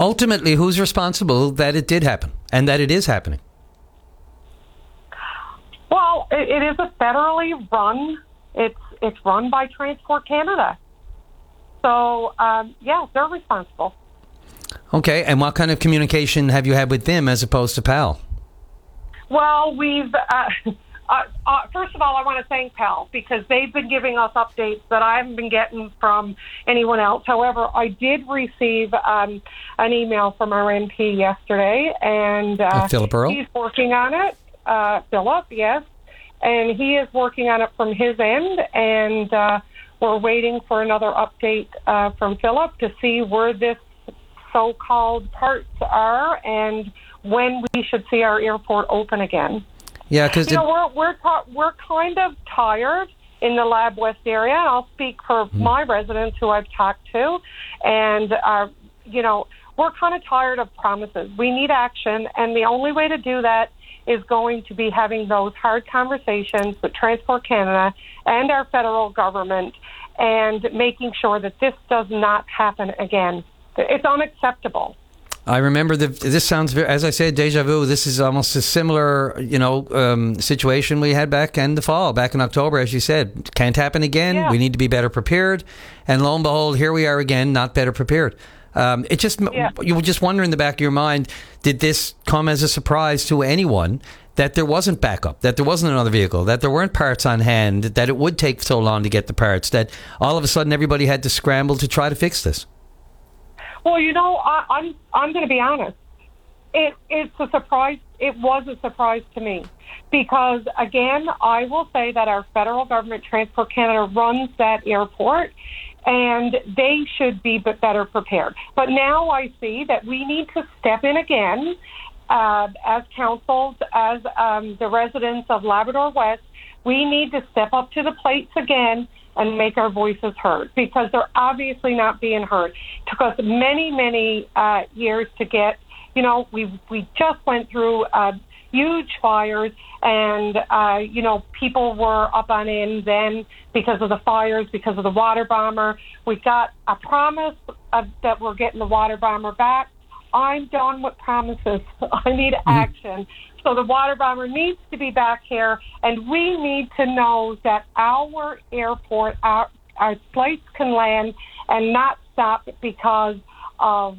Ultimately, who's responsible that it did happen and that it is happening? Well, it is a federally run. It's run by Transport Canada. So, yeah, they're responsible. Okay, and what kind of communication have you had with them as opposed to PAL? Well, we've... first of all, I want to thank PAL because they've been giving us updates that I haven't been getting from anyone else. However, I did receive an email from our MP yesterday, and Philip Earle? He's working on it. Philip, yes. And he is working on it from his end, and we're waiting for another update from Philip to see where this so-called parts are and when we should see our airport open again. Yeah, because we're kind of tired in the Lab West area, and I'll speak for my residents who I've talked to, and we're kind of tired of promises. We need action, and the only way to do that is going to be having those hard conversations with Transport Canada and our federal government, and making sure that this does not happen again. It's unacceptable. I remember this sounds, as I said, deja vu. This is almost a similar, situation we had back in the fall, back in October, as you said. Can't happen again. Yeah. We need to be better prepared. And lo and behold, here we are again, not better prepared. You were just wonder in the back of your mind, did this come as a surprise to anyone that there wasn't backup, that there wasn't another vehicle, that there weren't parts on hand, that it would take so long to get the parts, that all of a sudden everybody had to scramble to try to fix this? Well, I'm going to be honest. It's a surprise. It was a surprise to me because, again, I will say that our federal government, Transport Canada, runs that airport, and they should be better prepared. But now I see that we need to step in again as councils, as the residents of Labrador West. We need to step up to the plates again and make our voices heard because they're obviously not being heard. It took us many, many years to get, we just went through huge fires and, people were up on end then because of the fires, because of the water bomber. We got a promise that we're getting the water bomber back. I'm done with promises. I need action. So the water bomber needs to be back here, and we need to know that our airport, our flights can land and not stop because of,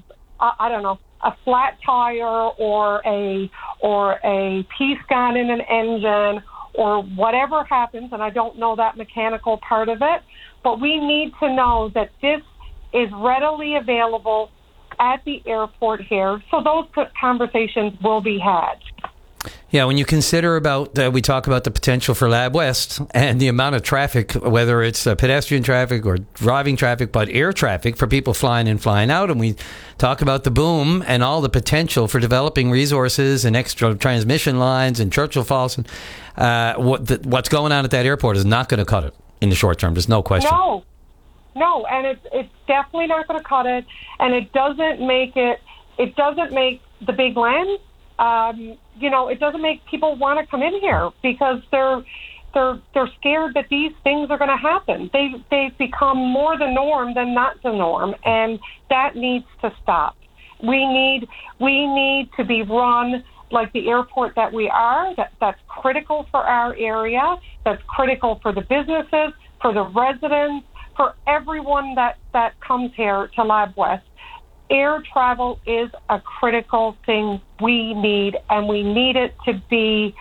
a flat tire or a piece gone in an engine or whatever happens, and I don't know that mechanical part of it, but we need to know that this is readily available at the airport here, so those conversations will be had. Yeah, when you consider we talk about the potential for Lab West and the amount of traffic, whether it's pedestrian traffic or driving traffic, but air traffic for people flying in, flying out, and we talk about the boom and all the potential for developing resources and extra transmission lines in Churchill Falls, and what's going on at that airport is not going to cut it in the short term. There's no question. No, and it's definitely not going to cut it, and it doesn't make the big land. It doesn't make people want to come in here because they're scared that these things are going to happen. They've become more the norm than not the norm, and that needs to stop. We need to be run like the airport that we are. That's critical for our area. That's critical for the businesses, for the residents, for everyone that comes here to Lab West. Air travel is a critical thing we need, and we need it to be,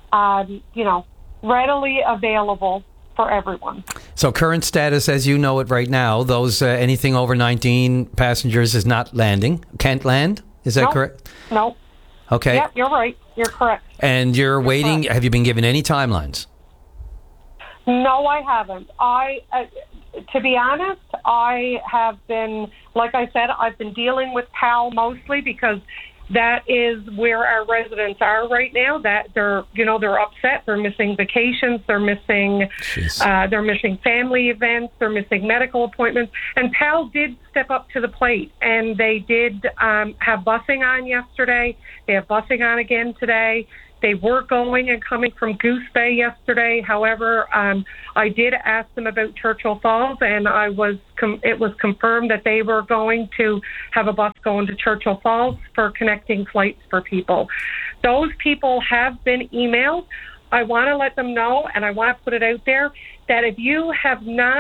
readily available for everyone. So current status, as you know it right now, those anything over 19 passengers is not landing, can't land? Is that correct? No. Okay. Yeah, you're right. You're correct. And you're waiting. Correct. Have you been given any timelines? No, I haven't. To be honest, I have been, like I said, I've been dealing with PAL mostly because that is where our residents are right now. That they're upset. They're missing vacations. They're missing family events. They're missing medical appointments. And PAL did step up to the plate, and they did have busing on yesterday. They have busing on again today. They were going and coming from Goose Bay yesterday. However, I did ask them about Churchill Falls, and it was confirmed that they were going to have a bus going to Churchill Falls for connecting flights for people. Those people have been emailed. I want to let them know, and I want to put it out there, that if you have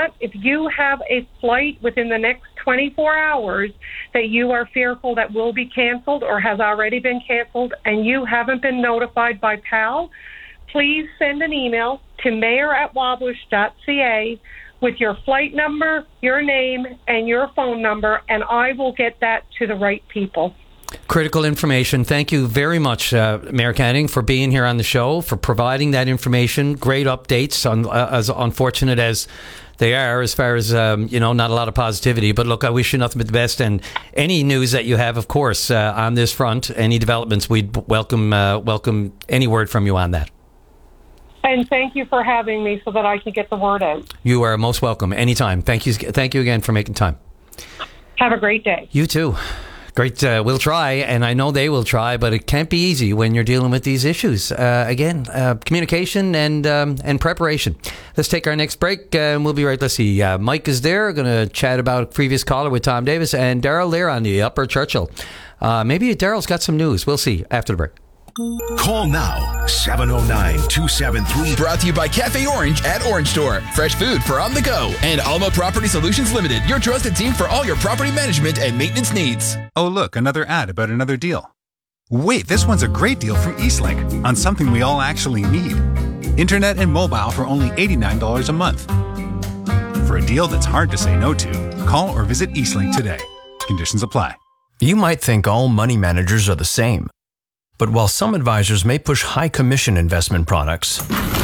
a flight within the next 24 hours that you are fearful that will be canceled or has already been canceled and you haven't been notified by PAL, please send an email to mayor@wabush.ca with your flight number, your name, and your phone number, and I will get that to the right people. Critical information. Thank you very much, Mayor Canning, for being here on the show, for providing that information. Great updates, as unfortunate as they are, as far as, not a lot of positivity. But look, I wish you nothing but the best. And any news that you have, of course, on this front, any developments, we'd welcome any word from you on that. And thank you for having me so that I can get the word out. You are most welcome. Anytime. Thank you again for making time. Have a great day. You too. Great. We'll try, and I know they will try, but it can't be easy when you're dealing with these issues. Communication and preparation. Let's take our next break, and we'll be right. Let's see. Mike is there, going to chat about a previous caller with Tom Davis, and Daryl there on the Upper Churchill. Maybe Daryl's got some news. We'll see after the break. Call now, 709-273. Brought to you by Cafe Orange at Orange Store. Fresh food for on the go. And Alma Property Solutions Limited, your trusted team for all your property management and maintenance needs. Oh, look, another ad about another deal. Wait, this one's a great deal from Eastlink on something we all actually need. Internet and mobile for only $89 a month. For a deal that's hard to say no to, call or visit Eastlink today. Conditions apply. You might think all money managers are the same. But while some advisors may push high commission investment products,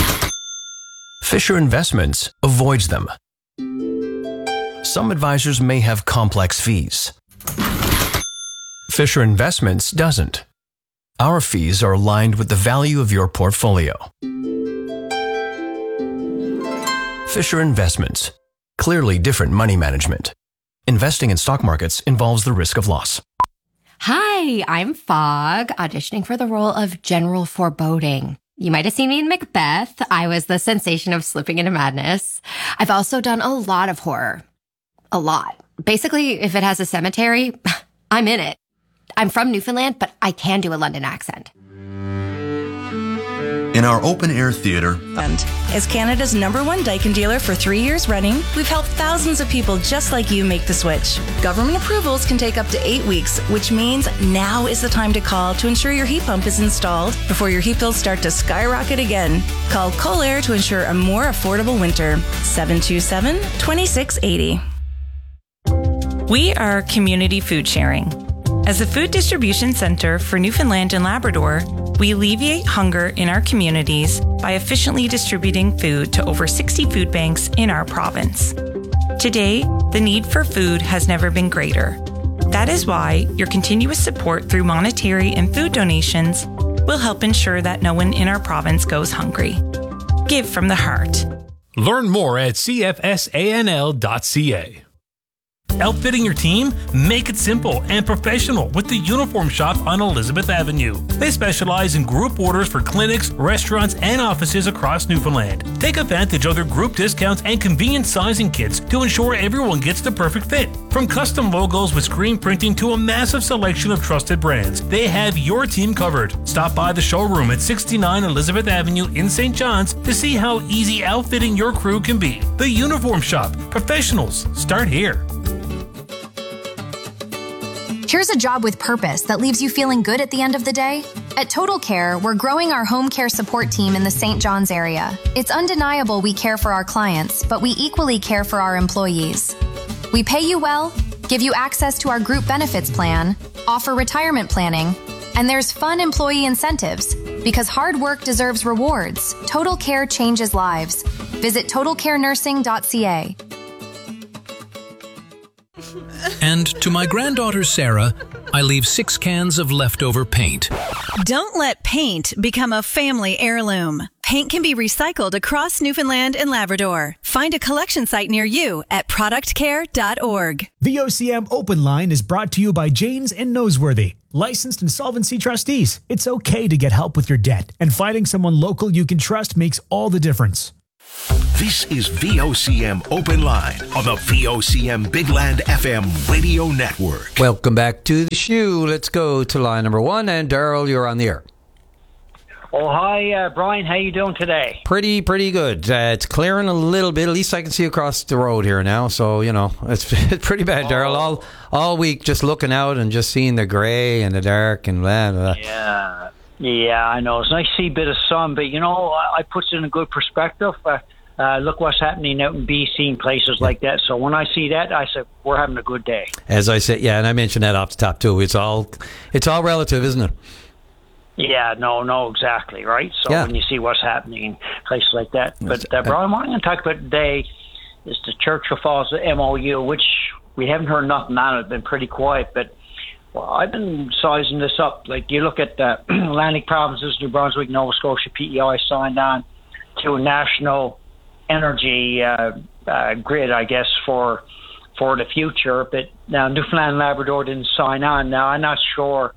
Fisher Investments avoids them. Some advisors may have complex fees. Fisher Investments doesn't. Our fees are aligned with the value of your portfolio. Fisher Investments. Clearly different money management. Investing in stock markets involves the risk of loss. Hi, I'm Fogg, auditioning for the role of General Foreboding. You might have seen me in Macbeth. I was the sensation of slipping into madness. I've also done a lot of horror. A lot. Basically, if it has a cemetery, I'm in it. I'm from Newfoundland, but I can do a London accent. In our open-air theater, as Canada's #1 Daikin dealer for 3 years running, we've helped thousands of people just like you make the switch. Government approvals can take up to 8 weeks, which means now is the time to call to ensure your heat pump is installed before your heat bills start to skyrocket again. Call Colair to ensure a more affordable winter. 727-2680. We are community food sharing. As a food distribution center for Newfoundland and Labrador, we alleviate hunger in our communities by efficiently distributing food to over 60 food banks in our province. Today, the need for food has never been greater. That is why your continuous support through monetary and food donations will help ensure that no one in our province goes hungry. Give from the heart. Learn more at cfsanl.ca. Outfitting your team? Make it simple and professional with the Uniform Shop on Elizabeth Avenue. They specialize in group orders for clinics, restaurants, and offices across Newfoundland. Take advantage of their group discounts and convenient sizing kits to ensure everyone gets the perfect fit. From custom logos with screen printing to a massive selection of trusted brands, they have your team covered. Stop by the showroom at 69 Elizabeth Avenue in St. John's to see how easy outfitting your crew can be. The Uniform Shop. Professionals start here. Here's a job with purpose that leaves you feeling good at the end of the day. At Total Care, we're growing our home care support team in the St. John's area. It's undeniable we care for our clients, but we equally care for our employees. We pay you well, give you access to our group benefits plan, offer retirement planning, and there's fun employee incentives. Because hard work deserves rewards, Total Care changes lives. Visit totalcarenursing.ca. And to my granddaughter Sarah, I leave 6 cans of leftover paint. Don't let paint become a family heirloom. Paint can be recycled across Newfoundland and Labrador. Find a collection site near you at productcare.org. The OCM Open Line is brought to you by Janes and Noseworthy, licensed insolvency trustees. It's okay to get help with your debt, and finding someone local you can trust makes all the difference. This is VOCM Open Line on the VOCM Big Land FM radio network. Welcome back to the show. Let's go to line number 1. And Daryl, you're on the air. Oh, hi, Brian. How you doing today? Pretty good. It's clearing a little bit. At least I can see across the road here now. So, it's pretty bad, Daryl. All week just looking out and just seeing the grey and the dark and blah, blah. Yeah, I know. It's nice to see a bit of sun, but, I put it in a good perspective. Look what's happening out in BC and places like that. So when I see that, I said, we're having a good day. As I said, and I mentioned that off the top, too. It's all relative, isn't it? Yeah, no, exactly, right? So when you see what's happening in places like that. But, Brian, what I'm going to talk about today is the Churchill Falls MOU, which we haven't heard nothing on it. It's been pretty quiet, but I've been sizing this up. Like, you look at the Atlantic provinces, New Brunswick, Nova Scotia, PEI signed on to a national energy grid, I guess, for the future. But now Newfoundland and Labrador didn't sign on. Now, I'm not sure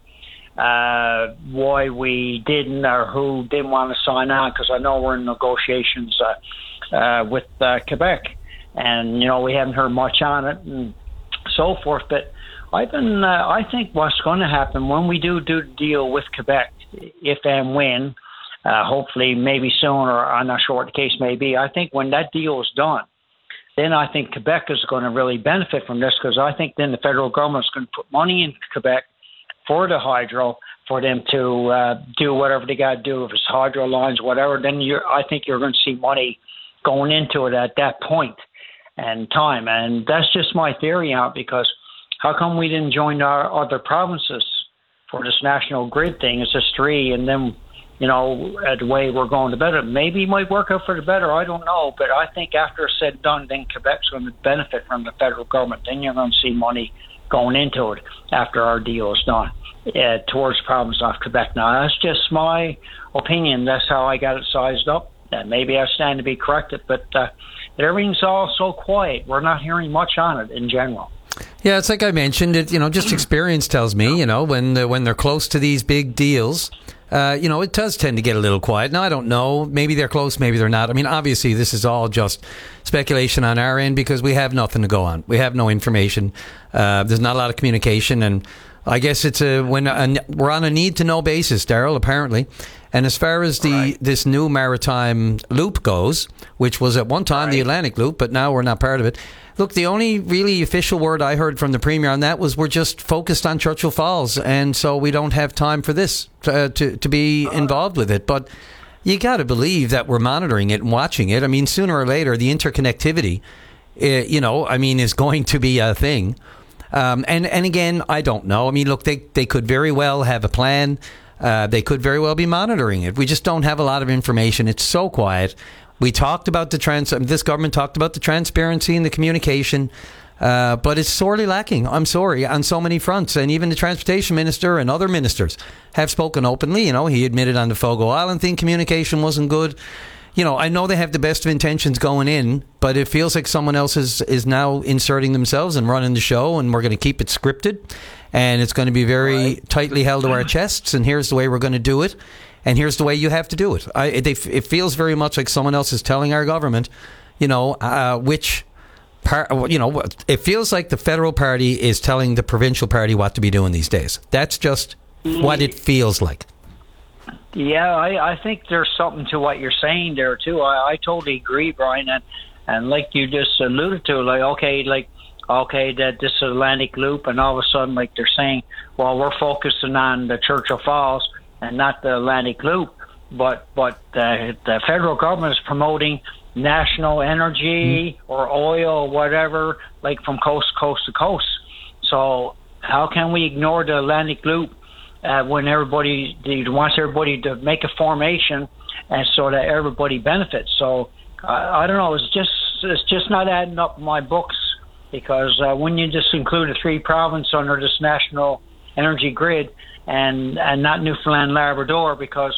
why we didn't or who didn't want to sign on, because I know we're in negotiations with Quebec, and we haven't heard much on it and so forth. But I think what's going to happen when we do the deal with Quebec, if and when, hopefully maybe soon, or I'm not sure what the case may be, I think when that deal is done, then I think Quebec is going to really benefit from this, because I think then the federal government is going to put money in Quebec for the hydro, for them to do whatever they got to do, if it's hydro lines, whatever. Then I think you're going to see money going into it at that point and time. And that's just my theory out, because how come we didn't join our other provinces for this national grid thing? It's just 3, and then, the way we're going to better. Maybe it might work out for the better, I don't know. But I think after it's said and done, then Quebec's going to benefit from the federal government. Then you're going to see money going into it after our deal is done towards the province of Quebec. Now, that's just my opinion. That's how I got it sized up. Maybe I stand to be corrected, but everything's all so quiet. We're not hearing much on it in general. Yeah, it's like I mentioned. Just experience tells me, when they're close to these big deals, it does tend to get a little quiet. Now, I don't know. Maybe they're close, maybe they're not. I mean, obviously, this is all just speculation on our end, because we have nothing to go on. We have no information. There's not a lot of communication, and I guess it's we're on a need-to-know basis, Daryl, apparently. And as far as this new maritime loop goes, which was at one time the Atlantic Loop, but now we're not part of it. Look, the only really official word I heard from the Premier on that was we're just focused on Churchill Falls, and so we don't have time for this to be involved with it. But you got to believe that we're monitoring it and watching it. I mean, sooner or later, the interconnectivity, is going to be a thing. And again, I don't know. I mean, look, they could very well have a plan. They could very well be monitoring it. We just don't have a lot of information. It's so quiet. We talked about this government talked about the transparency and the communication, but it's sorely lacking. I'm sorry, on so many fronts. And even the transportation minister and other ministers have spoken openly. He admitted on the Fogo Island thing, communication wasn't good. I know they have the best of intentions going in, but it feels like someone else is now inserting themselves and running the show, and we're going to keep it scripted, and it's going to be very tightly held to our chests, and here's the way we're going to do it, and here's the way you have to do it. It feels very much like someone else is telling our government, which part. It feels like the federal party is telling the provincial party what to be doing these days. That's just what it feels like. Yeah, I think there's something to what you're saying there too. I totally agree, Brian, and like you just alluded to, that this is Atlantic Loop, and all of a sudden, like they're saying, well, we're focusing on the Churchill Falls and not the Atlantic Loop, but the federal government is promoting national energy or oil or whatever, like from coast to coast. So how can we ignore the Atlantic Loop when everybody wants everybody to make a formation, and so that everybody benefits? So I don't know. It's just not adding up in my books, because when you just include the 3 provinces under this national energy grid and not Newfoundland and Labrador, because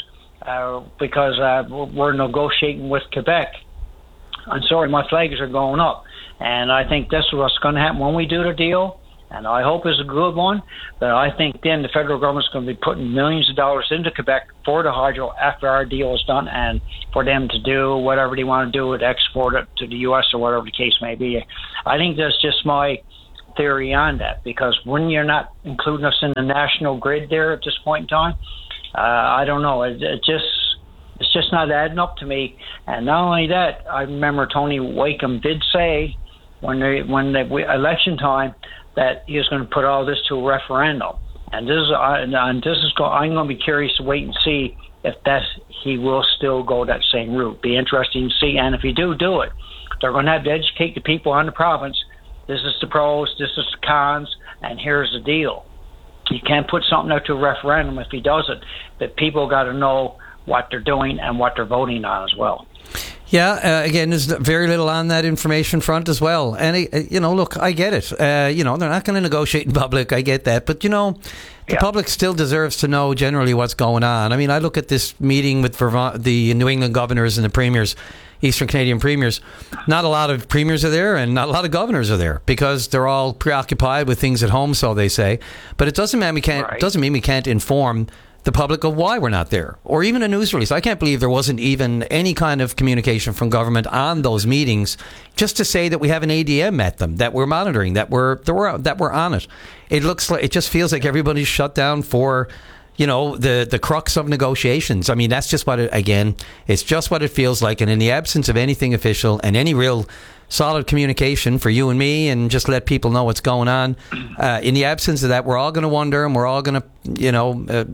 because we're negotiating with Quebec. I'm sorry, my flags are going up. And I think this is what's going to happen when we do the deal. And I hope it's a good one. But I think then the federal government's going to be putting millions of dollars into Quebec for the hydro after our deal is done, and for them to do whatever they want to do, to export it to the U.S. or whatever the case may be. I think that's just my theory on that, because when you're not including us in the national grid there at this point in time, I don't know. It's just not adding up to me. And not only that, I remember Tony Wakeham did say when the election time that he was going to put all this to a referendum. And I'm going to be curious to wait and see if he will still go that same route. Be interesting to see. And if you do it, they're going to have to educate the people on the province. This is the pros, this is the cons, and here's the deal. You can't put something out to a referendum if he does it. But people got to know what they're doing and what they're voting on as well. Yeah, again, there's very little on that information front as well. And, look, I get it. They're not going to negotiate in public. I get that. But, the public still deserves to know generally what's going on. I mean, I look at this meeting with the New England governors and the premiers, Eastern Canadian premiers. Not a lot of premiers are there and not a lot of governors are there because they're all preoccupied with things at home, so they say. But it doesn't mean we can't inform the public of why we're not there, or even a news release. I can't believe there wasn't even any kind of communication from government on those meetings, just to say that we have an ADM at them, that we're monitoring, that we're on it. It just feels like everybody's shut down for, the crux of negotiations. I mean, that's just it's just what it feels like. And in the absence of anything official and any real solid communication for you and me, and just let people know what's going on, in the absence of that, we're all going to wonder, and we're all going to,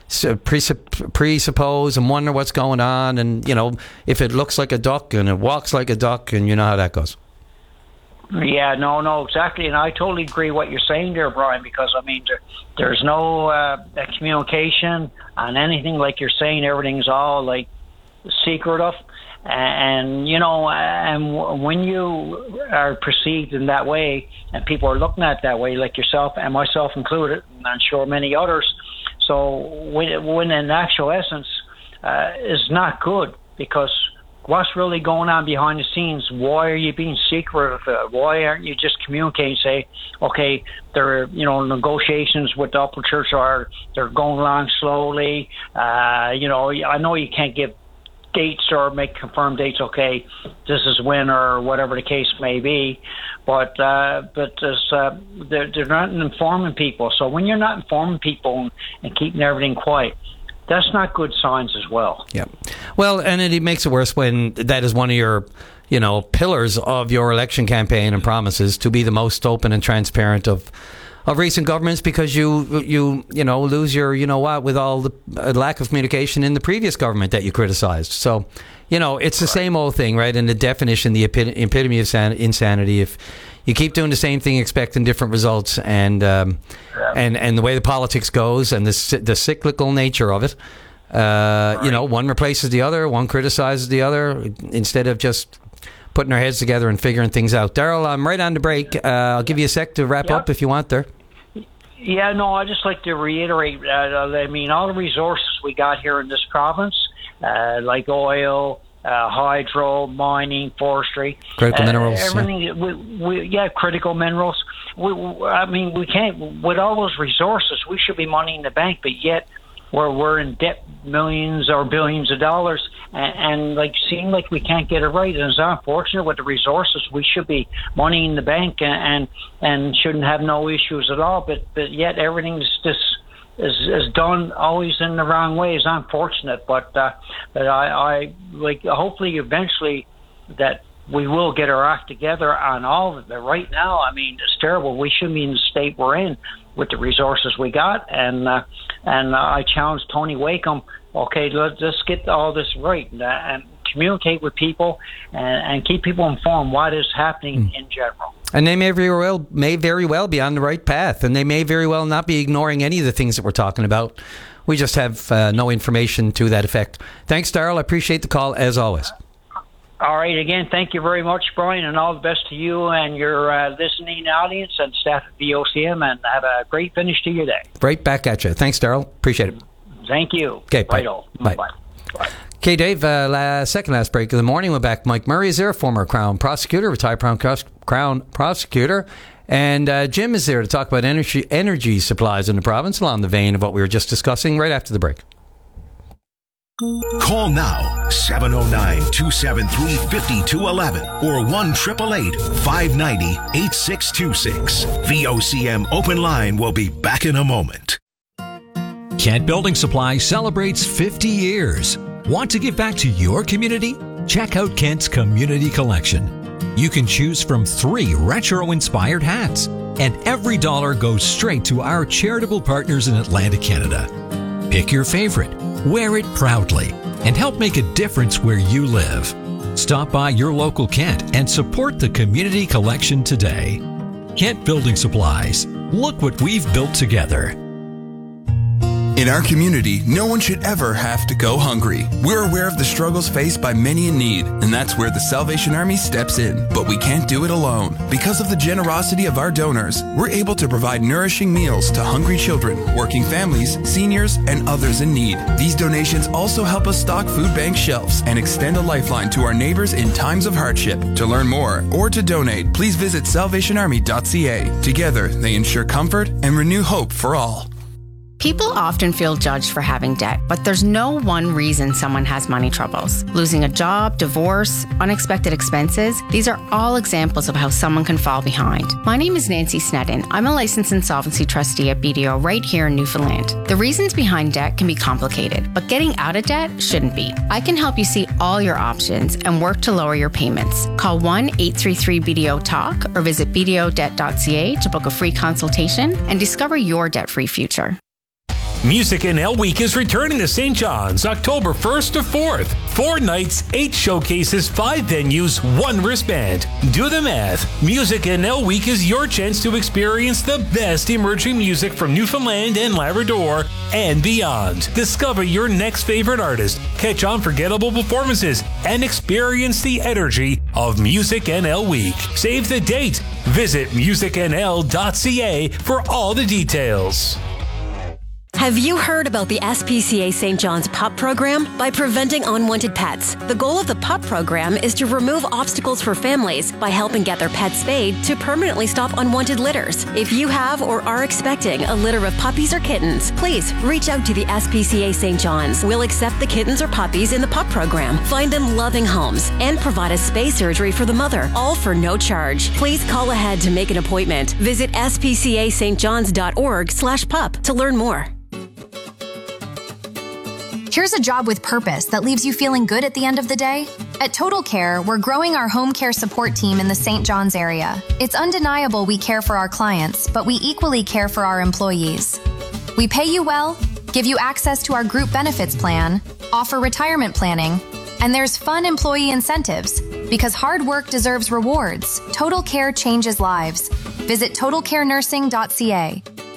presuppose and wonder what's going on, and if it looks like a duck and it walks like a duck, and you know how that goes. Yeah, no, exactly, and I totally agree what you're saying there, Brian, because I mean there's no communication on anything, like you're saying. Everything's all like secretive, and and when you are perceived in that way, and people are looking at it that way, like yourself and myself included, and I'm sure many others. So when in actual essence is not good, because what's really going on behind the scenes? Why are you being secretive? Why aren't you just communicating? Say, okay, there are negotiations with the Upper Church they're going along slowly. I know you can't give dates or make confirmed dates. Okay, this is when or whatever the case may be, but they're not informing people. So when you're not informing people and keeping everything quiet, that's not good signs as well. Yeah. Well, and it makes it worse when that is one of your, pillars of your election campaign and promises, to be the most open and transparent of recent governments, because you lose your with all the lack of communication in the previous government that you criticized. So, it's the same old thing, right? And the definition, the epitome of insanity. If you keep doing the same thing, expecting different results, and the way the politics goes, and the cyclical nature of it, one replaces the other, one criticizes the other, instead of just putting our heads together and figuring things out. Daryl, I'm right on the break. I'll give you a sec to wrap up if you want there. Yeah, no, I'd just like to reiterate, all the resources we got here in this province, like oil, hydro, mining, forestry, critical minerals, everything. Critical minerals. We can't, with all those resources, we should be money in the bank, but yet we're in debt, millions or billions of dollars, and seem like we can't get it right. And it's unfortunate with the resources. We should be money in the bank and shouldn't have no issues at all. But yet everything's just is done always in the wrong way. It's unfortunate, but I hopefully eventually that we will get our act together on all of it. But right now, it's terrible. We shouldn't be in the state we're in with the resources we got. And I challenge Tony Wakeham, okay, let's get all this right and communicate with people and keep people informed what is happening in general. And they may very well be on the right path, and they may very well not be ignoring any of the things that we're talking about. We just have no information to that effect. Thanks, Daryl. I appreciate the call, as always. All right. Again, thank you very much, Brian, and all the best to you and your listening audience and staff at VOCM, and have a great finish to your day. Right back at you. Thanks, Daryl. Appreciate it. Thank you. Okay, bye. Bye. Okay, Dave, second last break of the morning. We're back. Mike Murray is there, former Crown prosecutor, retired Crown prosecutor. And Jim is there to talk about energy supplies in the province, along the vein of what we were just discussing right after the break. Call now, 709-273-5211 or 1-888-590-8626. VOCM Open Line will be back in a moment. Kent Building Supply celebrates 50 years. Want to give back to your community? Check out Kent's Community Collection. You can choose from 3 retro-inspired hats, and every dollar goes straight to our charitable partners in Atlantic Canada. Pick your favorite, wear it proudly, and help make a difference where you live. Stop by your local Kent and support the Community Collection today. Kent Building Supplies. Look what we've built together. In our community, no one should ever have to go hungry. We're aware of the struggles faced by many in need, and that's where the Salvation Army steps in. But we can't do it alone. Because of the generosity of our donors, we're able to provide nourishing meals to hungry children, working families, seniors, and others in need. These donations also help us stock food bank shelves and extend a lifeline to our neighbors in times of hardship. To learn more or to donate, please visit salvationarmy.ca. Together, they ensure comfort and renew hope for all. People often feel judged for having debt, but there's no one reason someone has money troubles. Losing a job, divorce, unexpected expenses, these are all examples of how someone can fall behind. My name is Nancy Sneddon. I'm a licensed insolvency trustee at BDO right here in Newfoundland. The reasons behind debt can be complicated, but getting out of debt shouldn't be. I can help you see all your options and work to lower your payments. Call 1-833-BDO-TALK or visit bdodebt.ca to book a free consultation and discover your debt-free future. Music NL Week is returning to St. John's October 1st to 4th. 4 nights, 8 showcases, 5 venues, 1 wristband. Do the math. Music NL Week is your chance to experience the best emerging music from Newfoundland and Labrador and beyond. Discover your next favorite artist, catch unforgettable performances, and experience the energy of Music NL Week. Save the date. Visit musicnl.ca for all the details. Have you heard about the SPCA St. John's PUP program? By preventing unwanted pets. The goal of the PUP program is to remove obstacles for families by helping get their pets spayed to permanently stop unwanted litters. If you have or are expecting a litter of puppies or kittens, please reach out to the SPCA St. John's. We'll accept the kittens or puppies in the PUP program, find them loving homes, and provide a spay surgery for the mother, all for no charge. Please call ahead to make an appointment. Visit spcastjohns.org/pup to learn more. Here's a job with purpose that leaves you feeling good at the end of the day. At Total Care, we're growing our home care support team in the St. John's area. It's undeniable we care for our clients, but we equally care for our employees. We pay you well, give you access to our group benefits plan, offer retirement planning, and there's fun employee incentives. Because hard work deserves rewards, Total Care changes lives. Visit totalcarenursing.ca.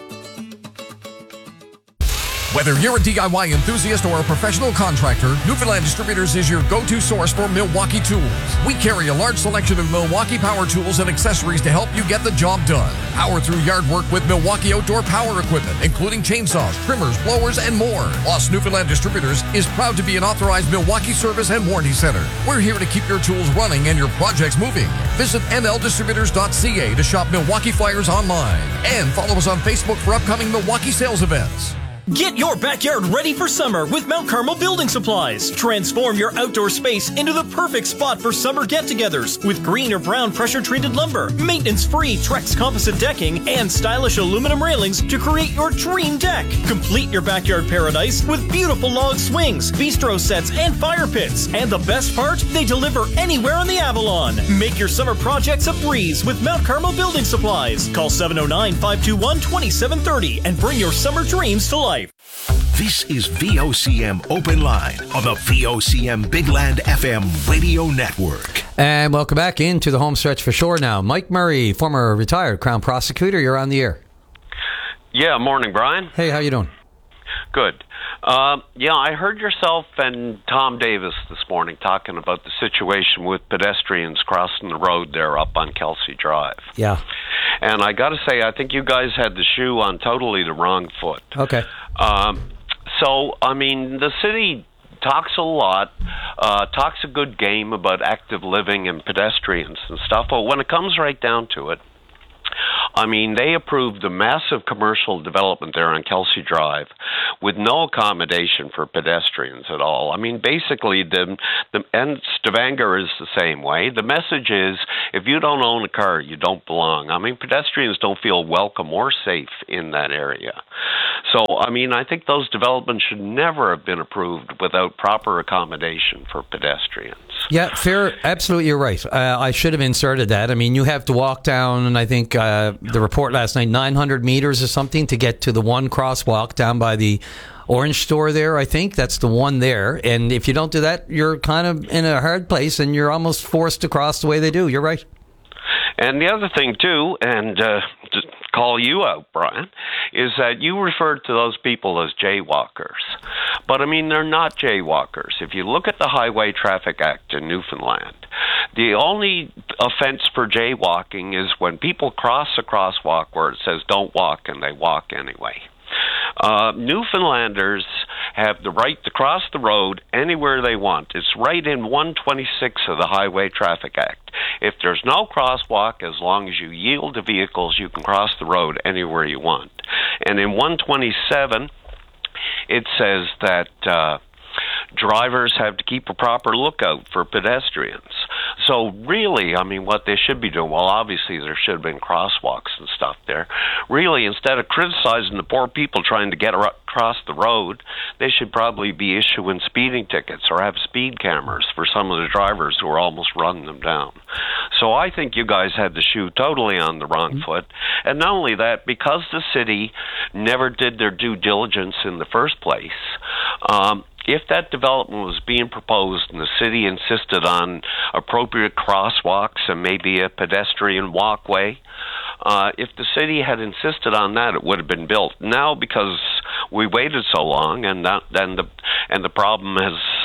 Whether you're a DIY enthusiast or a professional contractor, Newfoundland Distributors is your go-to source for Milwaukee tools. We carry a large selection of Milwaukee power tools and accessories to help you get the job done. Power through yard work with Milwaukee outdoor power equipment, including chainsaws, trimmers, blowers, and more. Plus, Newfoundland Distributors is proud to be an authorized Milwaukee service and warranty center. We're here to keep your tools running and your projects moving. Visit nldistributors.ca to shop Milwaukee flyers online. And follow us on Facebook for upcoming Milwaukee sales events. Get your backyard ready for summer with Mount Carmel Building Supplies. Transform your outdoor space into the perfect spot for summer get-togethers with green or brown pressure-treated lumber, maintenance-free Trex composite decking, and stylish aluminum railings to create your dream deck. Complete your backyard paradise with beautiful log swings, bistro sets, and fire pits. And the best part? They deliver anywhere on the Avalon. Make your summer projects a breeze with Mount Carmel Building Supplies. Call 709-521-2730 and bring your summer dreams to life. This is VOCM Open Line on the VOCM Big Land FM radio network. And welcome back into the home stretch for sure now. Mike Murray, former retired Crown prosecutor, you're on the air. Yeah, morning, Brian. Hey, how you doing? Good. Yeah, I heard yourself and Tom Davis this morning talking about the situation with pedestrians crossing the road there up on Kelsey Drive. Yeah. And I got to say, I think you guys had the shoe on totally the wrong foot. Okay. So, I mean, the city talks a lot, talks a good game about active living and pedestrians and stuff, but when it comes right down to it, I mean, they approved a massive commercial development there on Kelsey Drive with no accommodation for pedestrians at all. I mean, basically, and Stavanger is the same way. The message is, if you don't own a car, you don't belong. I mean, pedestrians don't feel welcome or safe in that area. So, I mean, I think those developments should never have been approved without proper accommodation for pedestrians. Yeah, fair. Absolutely, you're right. I should have inserted that. I mean, you have to walk down, and I think the report last night, 900 meters or something to get to the one crosswalk down by the Orange store there, I think. That's the one there. And if you don't do that, you're kind of in a hard place, and you're almost forced to cross the way they do. You're right. And the other thing, too, and to call you out, Brian, is that you referred to those people as jaywalkers. But, I mean, they're not jaywalkers. If you look at the Highway Traffic Act in Newfoundland, the only offense for jaywalking is when people cross a crosswalk where it says don't walk and they walk anyway. Newfoundlanders have the right to cross the road anywhere they want. It's right in 126 of the Highway Traffic Act. If there's no crosswalk, as long as you yield to vehicles, you can cross the road anywhere you want. And in 127, it says that drivers have to keep a proper lookout for pedestrians. So really, I mean, what they should be doing, well, obviously there should have been crosswalks and stuff there. Really, instead of criticizing the poor people trying to get across the road, they should probably be issuing speeding tickets or have speed cameras for some of the drivers who are almost running them down. So I think you guys had the shoe totally on the wrong foot. And not only that, because the city never did their due diligence in the first place, if that development was being proposed and the city insisted on appropriate crosswalks and maybe a pedestrian walkway, if the city had insisted on that, it would have been built. Now, because we waited so long, and the problem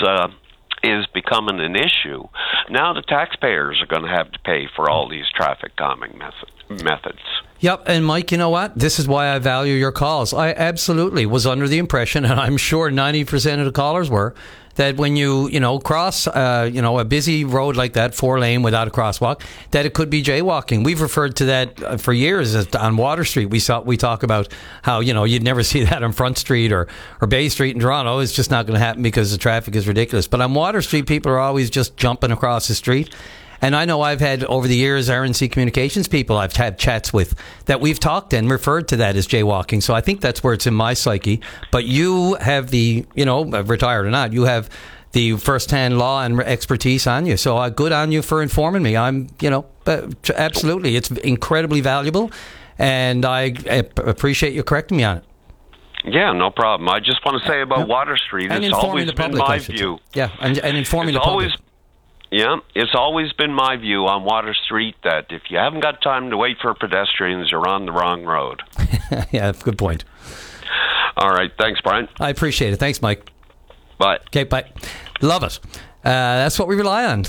is becoming an issue, now the taxpayers are going to have to pay for all these traffic calming methods. Yep, and Mike, you know what? This is why I value your calls. I absolutely was under the impression, and I'm sure 90% of the callers were, that when you cross a busy road like that, 4-lane without a crosswalk, that it could be jaywalking. We've referred to that for years on Water Street. We talk about how you'd never see that on Front Street or Bay Street in Toronto. It's just not going to happen because the traffic is ridiculous. But on Water Street, people are always just jumping across the street. And I know I've had, over the years, RNC Communications people I've had chats with that we've talked and referred to that as jaywalking. So I think that's where it's in my psyche. But you have the, retired or not, you have the first-hand law and expertise on you. So good on you for informing me. Absolutely. It's incredibly valuable. And I appreciate you correcting me on it. Yeah, no problem. I just want to say about Water Street, it's always been my view. Yeah, and informing the public. Yeah, it's always been my view on Water Street that if you haven't got time to wait for pedestrians, you're on the wrong road. Yeah, good point. All right, thanks, Brian. I appreciate it. Thanks, Mike. Bye. Okay, bye. Love it. That's what we rely on.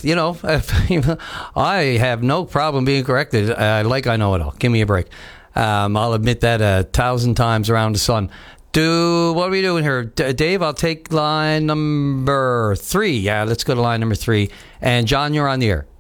I have no problem being corrected. Like I know it all. Give me a break. I'll admit that 1,000 times around the sun. What are we doing here? Dave, I'll take line number 3. Yeah, let's go to line number 3. And John, you're on the air.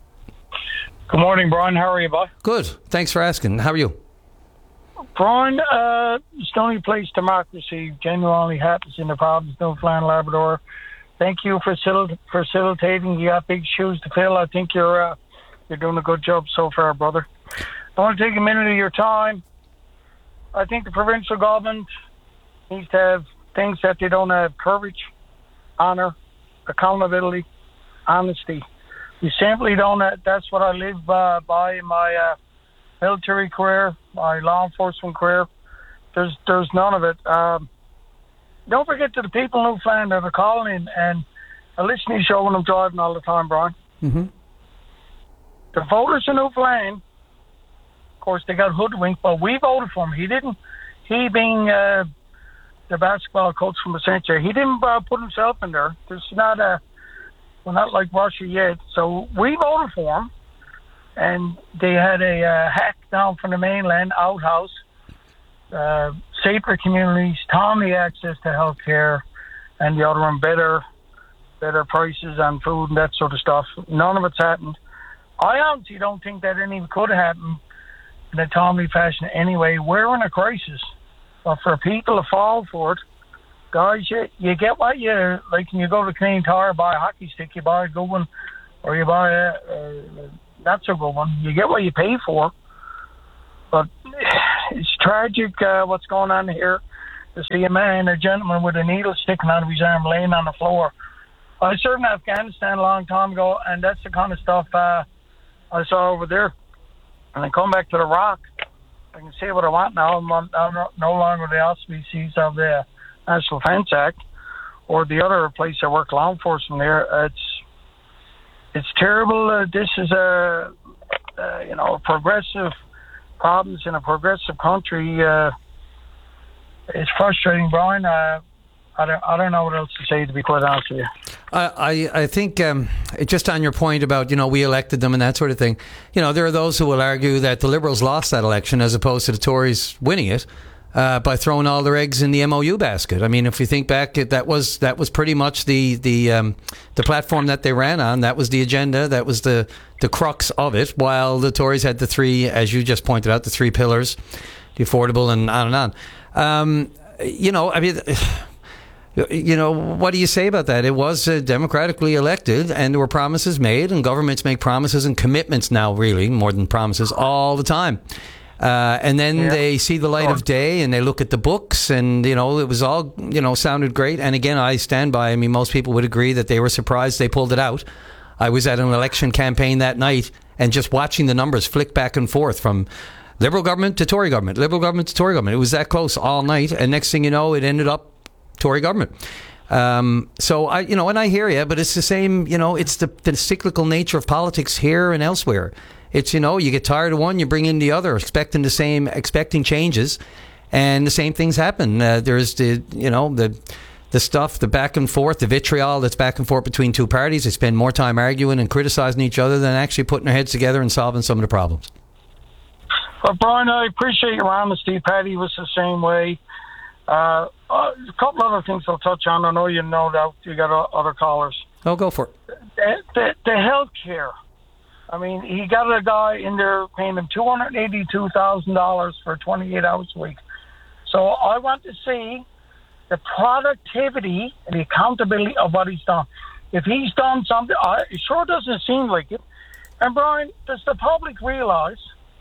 Good morning, Brian. How are you, bud? Good. Thanks for asking. How are you? Brian, Stony Place democracy genuinely happens in the province of Newfoundland, Labrador. Thank you for facilitating. You got big shoes to fill. I think you're doing a good job so far, brother. I want to take a minute of your time. I think the provincial government needs to have things that they don't have: courage, honour, accountability, honesty. You simply don't have, that's what I live by in my military career, my law enforcement career. There's none of it. Don't forget to the people in Newfoundland that are calling in, and I listen to your show when I'm driving all the time, Brian. Mm-hmm. The voters in Newfoundland, of course, they got hoodwinked, but we voted for him. He being the basketball coach from the Century, he didn't put himself in there. We're not like Russia yet. So we voted for him, and they had a hack down from the mainland outhouse, safer communities, timely access to health care, and the other one, better better prices on food and that sort of stuff. None of it's happened. I honestly don't think that any could happen in a timely fashion anyway. We're in a crisis. But for people to fall for it, guys, you get what you, like when you go to Canadian Tire, buy a hockey stick, you buy a good one, or you buy a not so good one. You get what you pay for. But it's tragic what's going on here. To see a gentleman with a needle sticking out of his arm laying on the floor. I served in Afghanistan a long time ago, and that's the kind of stuff I saw over there. And I come back to Iraq. I can say what I want now. I'm no longer the auspices of the National Defense Act or the other place I work, law enforcement there. It's terrible. This is a progressive problems in a progressive country. It's frustrating, Brian. I don't know what else to say, to be quite honest with you. I think just on your point about, we elected them and that sort of thing, there are those who will argue that the Liberals lost that election as opposed to the Tories winning it by throwing all their eggs in the MOU basket. I mean, if you think back, that was pretty much the platform that they ran on. That was the agenda. That was the crux of it, while the Tories had the three, as you just pointed out, the three pillars, the affordable and on and on. What do you say about that? It was democratically elected, and there were promises made, and governments make promises and commitments now, really, more than promises, all the time. And then they see the light of day, and they look at the books, and, it was all, sounded great. And again, I stand by, most people would agree that they were surprised they pulled it out. I was at an election campaign that night, and just watching the numbers flick back and forth from Liberal government to Tory government, Liberal government to Tory government. It was that close all night, and next thing you know, it ended up Tory government. So I, and I hear you, but it's the same. It's the cyclical nature of politics here and elsewhere. It's you get tired of one, you bring in the other, expecting changes, and the same things happen. There's the stuff, the back and forth, the vitriol that's back and forth between two parties. They spend more time arguing and criticizing each other than actually putting their heads together and solving some of the problems. Well, Brian, I appreciate your honesty. Patty was the same way. A couple other things I'll touch on. I know you know that you got other callers. Oh, go for it. The health care. He got a guy in there paying him $282,000 for 28 hours a week. So I want to see the productivity and the accountability of what he's done. If he's done something, it sure doesn't seem like it. And Brian, does the public realize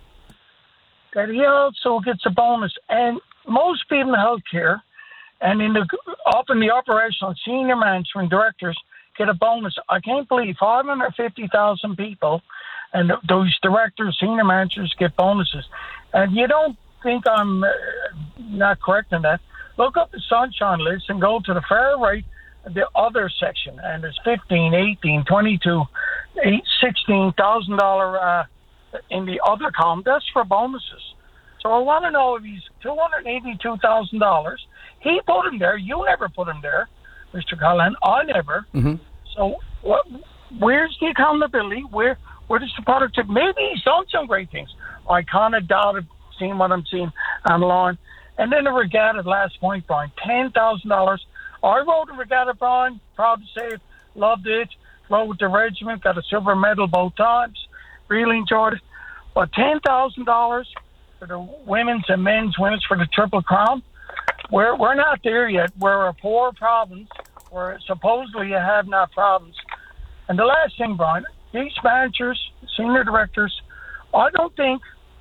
that he also gets a bonus? And most people in healthcare and up in the operational senior management directors get a bonus. I can't believe 550,000 people and those directors, senior managers get bonuses. And you don't think I'm not correct in that? Look up the Sunshine List and go to the far right, the other section, and there's $15,000, $18,000, $22,000, $16,000 in the other column. That's for bonuses. So I want to know if he's $282,000. He put him there. You never put him there, Mr. Cullen. I never. Mm-hmm. So where's the accountability? Where does the productivity? Maybe he's done some great things. I kind of doubt seeing what I'm seeing online. And then the regatta, last point, Brian, $10,000. I rode a regatta, Brian. Proud to say it. Loved it. Rode with the regiment. Got a silver medal both times. Really enjoyed it. But $10,000 for the women's and men's winners for the Triple Crown. We're not there yet. We're a poor province. We're supposedly a have-not province. And the last thing, Brian, these managers, senior directors, I don't think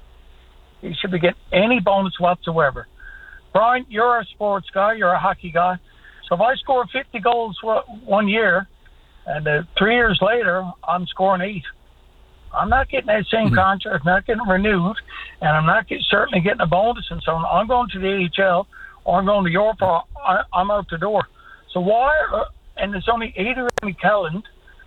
you should be getting any bonus whatsoever. Brian, you're a sports guy. You're a hockey guy. So if I score 50 goals 1 year, and 3 years later, I'm scoring 8, I'm not getting that same contract, not getting renewed, and I'm not certainly getting a bonus and so on. I'm going to the AHL, or I'm going to Europe, or I'm out the door. So why, and there's only Adrian McKelland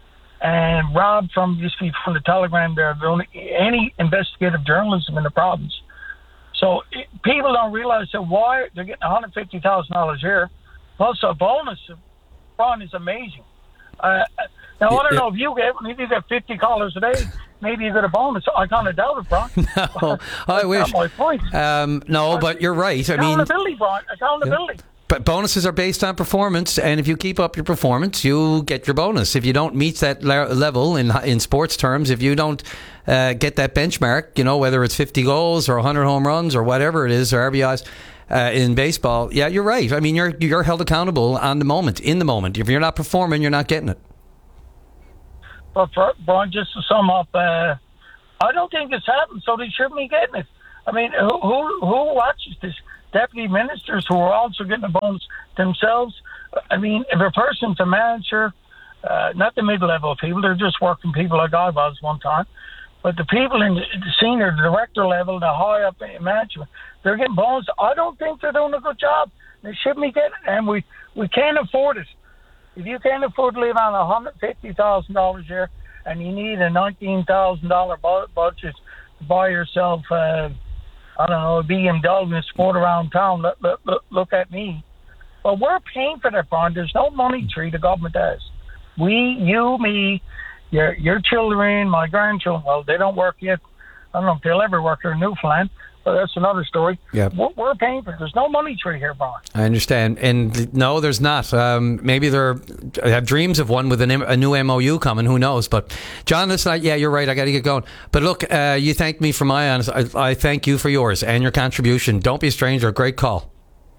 and Rob used to be from the Telegram there, any investigative journalism in the province. So people don't realize that why they're getting $150,000 a year, plus a bonus. Ron is amazing. Now, I don't know if you get 50 callers a day, maybe you get a bonus. I kind of doubt it, Brian. No, I wish. That's my point. No, but you're right. Accountability, Brian. Accountability. But bonuses are based on performance, and if you keep up your performance, you get your bonus. If you don't meet that level in sports terms, if you don't get that benchmark, whether it's 50 goals or 100 home runs or whatever it is, or RBIs in baseball, yeah, you're right. I mean, you're held accountable in the moment. If you're not performing, you're not getting it. But Brian, just to sum up, I don't think it's happened, so they shouldn't be getting it. I mean, who watches this? Deputy ministers who are also getting a bonus themselves. I mean, if a person's a manager, not the mid-level people, they're just working people like I was one time, but the people in the senior director level, the high up in management, they're getting bonus. I don't think they're doing a good job. They shouldn't be getting it, and we can't afford it. If you can't afford to live on $150,000 a year and you need a $19,000 budget to buy yourself I don't know, a BMW and sport around town. Look at me. But we're paying for that, Brian. There's no money tree the government has. We, you, me, your children, my grandchildren, well, they don't work yet. I don't know if they'll ever work here in Newfoundland, but that's another story. Yep. We're paying for it. There's no money tree here, Brian. I understand. And no, there's not. Maybe I have dreams of one with a new MOU coming. Who knows? But John, listen, yeah, you're right. I got to get going. But look, you thanked me for my honest. I thank you for yours and your contribution. Don't be a stranger. Great call.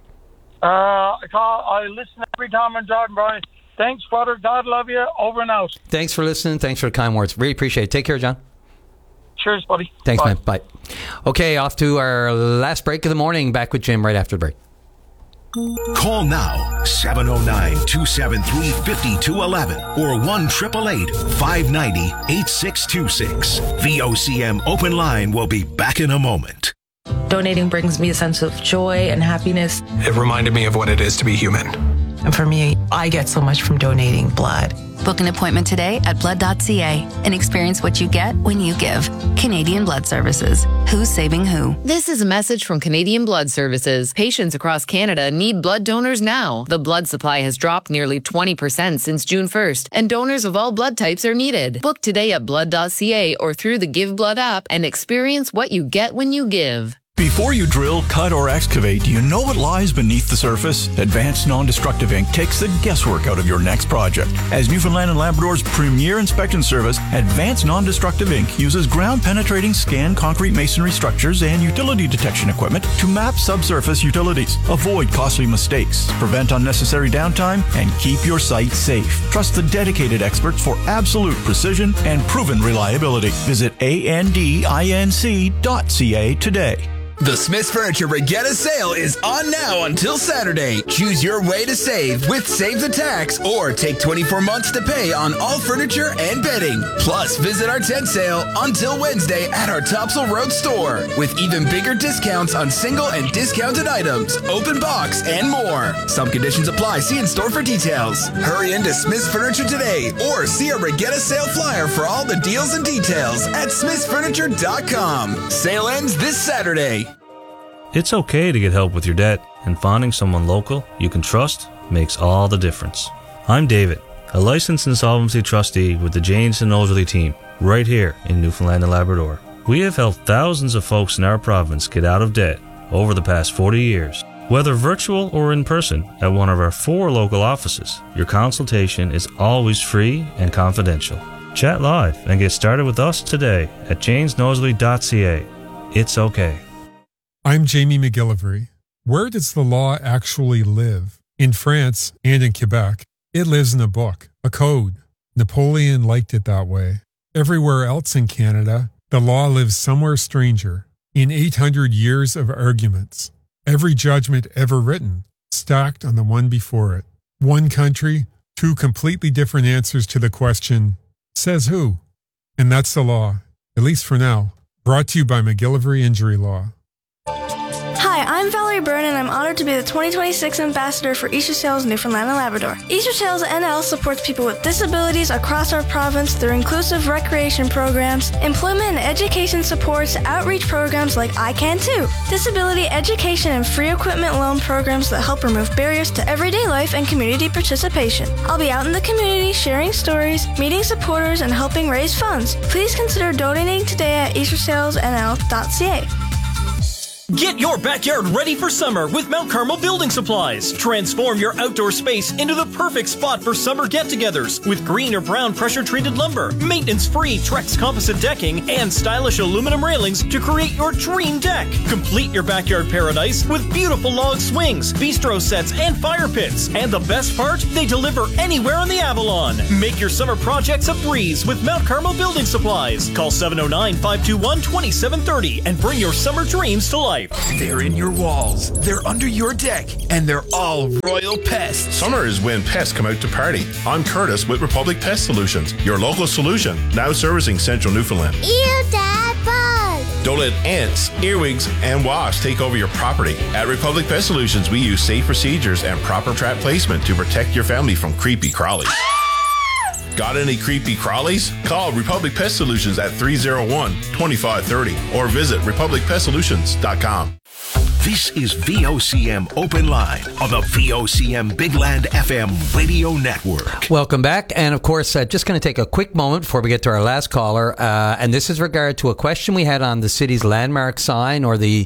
I listen every time I'm driving, Brian. Thanks, brother. God love you. Over and out. Thanks for listening. Thanks for the kind words. Really appreciate it. Take care, John. Cheers, buddy. Thanks, Bye. man. Bye. Okay, off to our last break of the morning. Back with Jim right after the break. Call now, 709-273-5211 or 1-888-590-8626. VOCM Open Line will be back in a moment. Donating brings me a sense of joy and happiness. It reminded me of what it is to be human. And for me, I get so much from donating blood. Book an appointment today at blood.ca and experience what you get when you give. Canadian Blood Services. Who's saving who? This is a message from Canadian Blood Services. Patients across Canada need blood donors now. The blood supply has dropped nearly 20% since June 1st, and donors of all blood types are needed. Book today at blood.ca or through the Give Blood app and experience what you get when you give. Before you drill, cut, or excavate, do you know what lies beneath the surface? Advanced Non-Destructive Inc. takes the guesswork out of your next project. As Newfoundland and Labrador's premier inspection service, Advanced Non-Destructive Inc. uses ground-penetrating scan concrete masonry structures and utility detection equipment to map subsurface utilities, avoid costly mistakes, prevent unnecessary downtime, and keep your site safe. Trust the dedicated experts for absolute precision and proven reliability. Visit andinc.ca today. The Smith's Furniture Regatta sale is on now until Saturday. Choose your way to save with Save the Tax or take 24 months to pay on all furniture and bedding. Plus, visit our tent sale until Wednesday at our Topsail Road store with even bigger discounts on single and discounted items, open box, and more. Some conditions apply. See in store for details. Hurry into Smith's Furniture today or see a Regatta sale flyer for all the deals and details at smithsfurniture.com. Sale ends this Saturday. It's okay to get help with your debt, and finding someone local you can trust makes all the difference. I'm David, a licensed insolvency trustee with the Janes and Noseworthy team, right here in Newfoundland and Labrador. We have helped thousands of folks in our province get out of debt over the past 40 years. Whether virtual or in person at one of our 4 local offices, your consultation is always free and confidential. Chat live and get started with us today at janesnoseworthy.ca. It's okay. I'm Jamie McGillivray. Where does the law actually live? In France and in Quebec, it lives in a book, a code. Napoleon liked it that way. Everywhere else in Canada, the law lives somewhere stranger, in 800 years of arguments. Every judgment ever written, stacked on the one before it. One country, 2 completely different answers to the question, says who? And that's the law, at least for now. Brought to you by McGillivray Injury Law. Hi, I'm Valerie Byrne, and I'm honored to be the 2026 Ambassador for Easter Sales Newfoundland and Labrador. Easter Sales NL supports people with disabilities across our province through inclusive recreation programs, employment and education supports, outreach programs like I Can Too, disability education and free equipment loan programs that help remove barriers to everyday life and community participation. I'll be out in the community sharing stories, meeting supporters, and helping raise funds. Please consider donating today at eastersalesnl.ca. Get your backyard ready for summer with Mount Carmel Building Supplies. Transform your outdoor space into the perfect spot for summer get-togethers with green or brown pressure-treated lumber, maintenance-free Trex composite decking, and stylish aluminum railings to create your dream deck. Complete your backyard paradise with beautiful log swings, bistro sets, and fire pits. And the best part, they deliver anywhere in the Avalon. Make your summer projects a breeze with Mount Carmel Building Supplies. Call 709-521-2730 and bring your summer dreams to life. They're in your walls, they're under your deck, and they're all Royal Pests. Summer is when pests come out to party. I'm Curtis with Republic Pest Solutions, your local solution, now servicing central Newfoundland. Ew, Dad, bug! Don't let ants, earwigs, and wasps take over your property. At Republic Pest Solutions, we use safe procedures and proper trap placement to protect your family from creepy crawlies. Got any creepy crawlies? Call Republic Pest Solutions at 301-2530 or visit republicpestsolutions.com. This is VOCM Open Line on the VOCM Big Land FM radio network. Welcome back. And of course, just going to take a quick moment before we get to our last caller. And this is regard to a question we had on the city's landmark sign, or the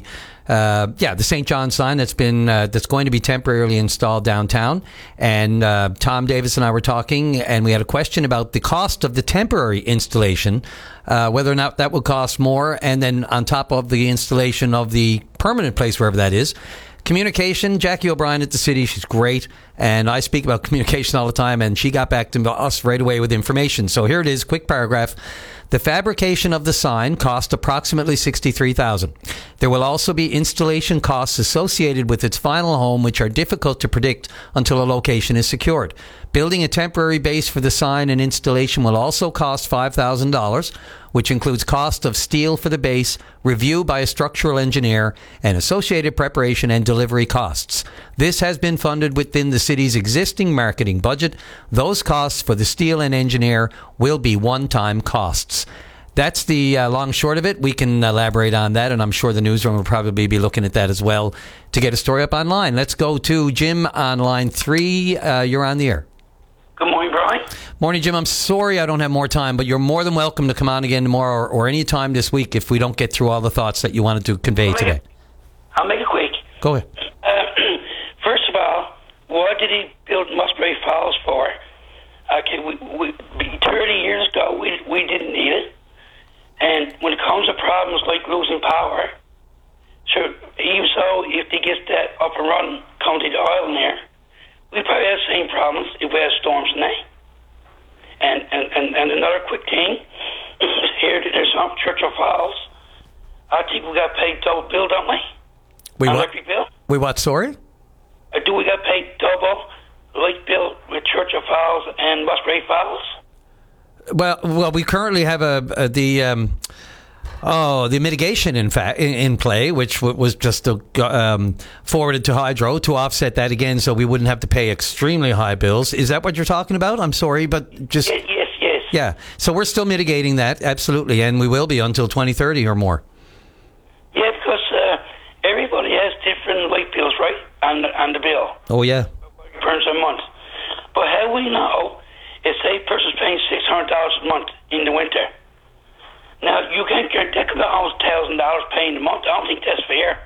St. John sign that's going to be temporarily installed downtown. And Tom Davis and I were talking, and we had a question about the cost of the temporary installation, whether or not that would cost more, and then on top of the installation of the permanent place, wherever that is. Communication, Jackie O'Brien at the city, she's great, and I speak about communication all the time, and she got back to us right away with information. So here it is, quick paragraph. The fabrication of the sign cost approximately $63,000. There will also be installation costs associated with its final home, which are difficult to predict until a location is secured. Building a temporary base for the sign and installation will also cost $5,000, which includes cost of steel for the base, review by a structural engineer, and associated preparation and delivery costs. This has been funded within the city's existing marketing budget. Those costs for the steel and engineer will be one-time costs. That's the long short of it. We can elaborate on that, and I'm sure the newsroom will probably be looking at that as well to get a story up online. Let's go to Jim on line 3. You're on the air. Good morning, Brian. Morning, Jim. I'm sorry I don't have more time, but you're more than welcome to come on again tomorrow or any time this week if we don't get through all the thoughts that you wanted to convey today. I'll make it quick. Go ahead. First of all, what did he build Musgrave Falls for? Okay, we 30 years ago, we didn't need it. And when it comes to problems like losing power, so even so, if they get that up and running, come to the oil in there, we probably have the same problems if we had storms in there. And another quick thing, here there's some Churchill Falls. I think we got paid double bill, don't we? Electric bill? We what, sorry? Do we got paid double light bill with Churchill Falls and Musgrave Falls? Well, we currently have the mitigation in play, which was just forwarded to Hydro to offset that again, so we wouldn't have to pay extremely high bills. Is that what you're talking about? I'm sorry, but just yes. Yeah, so we're still mitigating that, absolutely, and we will be until 2030 or more. Yeah, because everybody has different light bills, right, on the bill. Oh yeah. Per month, but how we know if say a person's paying $600 a month in the winter? Now, you can't get that could be almost $1,000 paying a month. I don't think that's fair.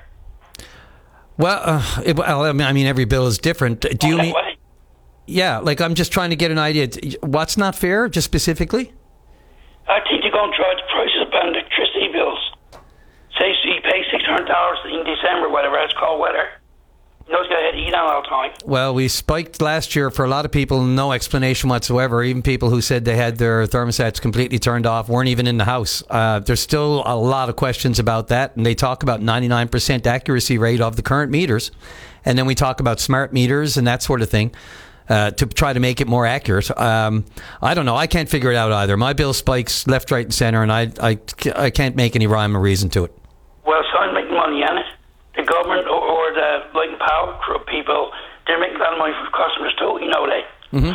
Well, I mean, every bill is different. Do you mean? Way? Yeah, like I'm just trying to get an idea. What's not fair, just specifically? I think they're going to drive the prices up on electricity bills. Say, so you pay $600 in December, whatever it's called, weather. You know, it's got to heat on all the time. Well, we spiked last year for a lot of people, no explanation whatsoever. Even people who said they had their thermostats completely turned off, weren't even in the house. There's still a lot of questions about that, and they talk about 99% accuracy rate of the current meters. And then we talk about smart meters and that sort of thing to try to make it more accurate. I don't know. I can't figure it out either. My bill spikes left, right, and center, and I can't make any rhyme or reason to it. Well, so I'm making money on it. The government or the Light and Power people, they're making a lot of money for customers too, you know that. Mm-hmm.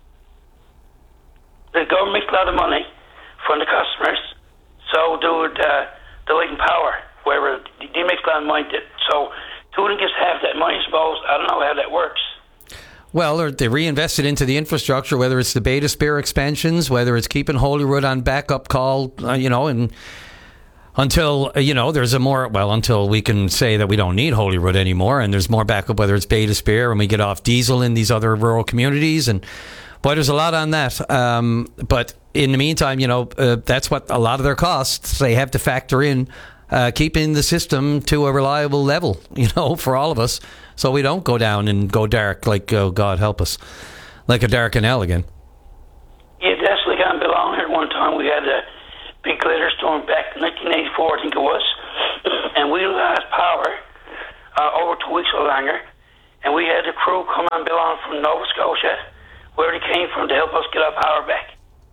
The government makes a lot of money from the customers, so do the Light and Power, wherever they make a lot of money. So who gets half that money, I suppose? I don't know how that works. Well, they reinvested into the infrastructure, whether it's the Beta Spear expansions, whether it's keeping Holyrood on backup call, and until, until we can say that we don't need Holyrood anymore and there's more backup, whether it's Bay d'Espoir and we get off diesel in these other rural communities. And boy, there's a lot on that. But in the meantime, that's what a lot of their costs, they have to factor in keeping the system to a reliable level, for all of us, so we don't go down and go dark like, oh, God help us, like a dark canal again. Yeah, definitely got Bill on here at one time. We had a big glitter storm back in 1984, I think it was, and we lost power over 2 weeks or longer, and we had the crew come on Bill on from Nova Scotia, where they came from, to help us get our power back.